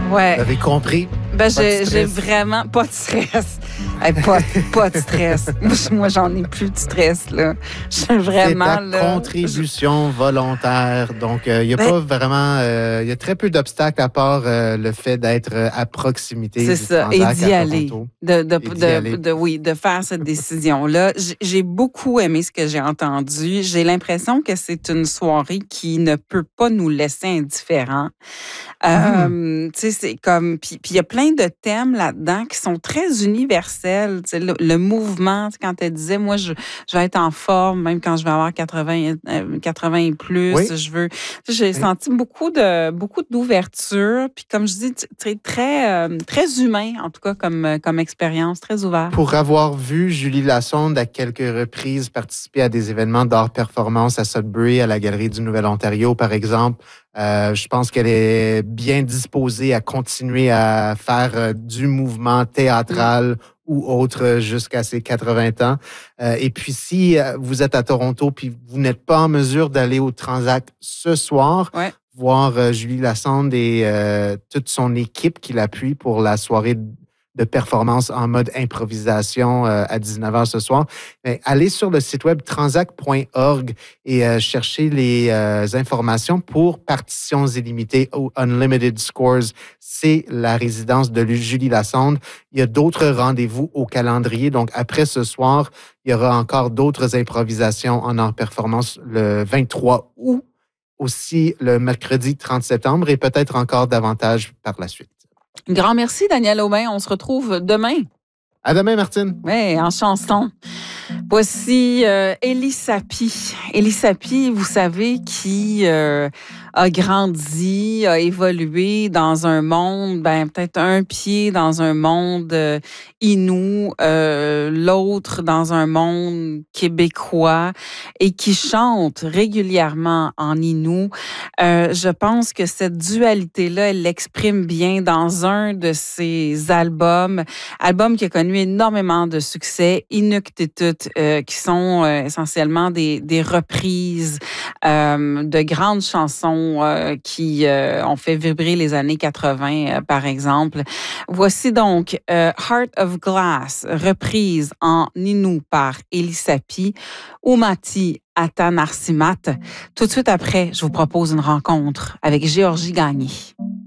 Ouais. Vous avez compris? Ben, j'ai vraiment pas de stress. Hey, pas de stress. Moi, j'en ai plus de stress, là. Je vraiment, c'est ta contribution volontaire. Donc, il y a pas vraiment... Il y a très peu d'obstacles à part le fait d'être à proximité c'est du ça, Transac et d'y à aller. Toronto. De faire cette décision-là. J'ai beaucoup aimé ce que j'ai entendu. J'ai l'impression que c'est une soirée qui ne peut pas nous laisser indifférents. Tu sais, c'est comme... Puis il y a plein de thèmes là-dedans qui sont très universels. Tu sais, le mouvement, quand elle disait, moi, je vais être en forme, même quand je vais avoir 80 et plus. Oui. J'ai senti beaucoup d'ouverture. Puis comme je dis, très humain, en tout cas, comme expérience, très ouvert. Pour avoir vu Julie Lassonde à quelques reprises participer à des événements d'art performance à Sudbury, à la Galerie du Nouvel-Ontario, par exemple, je pense qu'elle est bien disposée à continuer à faire du mouvement théâtral ou autre jusqu'à ses 80 ans. Et puis, si vous êtes à Toronto puis vous n'êtes pas en mesure d'aller au Transac ce soir, voir Julie Lassonde et toute son équipe qui l'appuie pour la soirée de performance en mode improvisation à 19h ce soir. Mais allez sur le site web transac.org et cherchez les informations pour Partitions illimitées ou Unlimited Scores. C'est la résidence de Julie Lassonde. Il y a d'autres rendez-vous au calendrier. Donc, après ce soir, il y aura encore d'autres improvisations en art performance le 23 août, aussi le mercredi 30 septembre et peut-être encore davantage par la suite. Grand merci, Daniel Aubin. On se retrouve demain. À demain, Martine. Oui, en chanson. Voici Elie Sapi. Elie Sapi, vous savez, qui a grandi, a évolué dans un monde, peut-être un pied dans un monde inou, l'autre dans un monde québécois et qui chante régulièrement en inou. Je pense que cette dualité-là, elle l'exprime bien dans un de ses album qui a connu énormément de succès, Inuktitut, qui sont essentiellement des reprises de grandes chansons qui ont fait vibrer les années 80, par exemple. Voici donc Heart of Glass, reprise en Innu par Elie Sapi, Umati Atanarsimat. Tout de suite après, je vous propose une rencontre avec Géorgie Gagné.